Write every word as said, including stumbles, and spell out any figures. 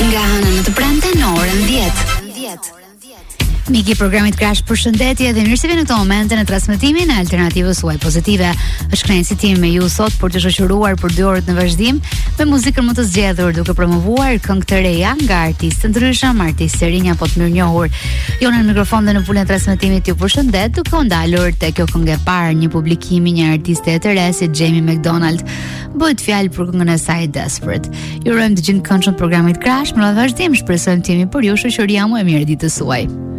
Nga hëna në të premte në orën dhjetë. Miki programit Crash, përshëndetje dhe mirë se vini në këtë moment në transmetimin e Alternativës suaj pozitive. Është kënaqësi tim me ju sot për të shoqëruar për dy orë në vazhdim me muzikën më të zgjedhur, duke promovuar këngë të reja nga artistë të ndryshëm, artistë të rinj apo të mirënjohur. Jona në mikrofon dhe në pulën e transmetimit ju përshëndet, duke u ndalur te kjo këngë e parë, një publikim i një artiste të re si Jamie McDonald. Bëhet fjalë për këngën e saj Desperate. Ju urojmë të gjithë këndshëm programit Crash, në vazhdim shpresojmë të jemi për ju shoqëria më e mirë ditës suaj.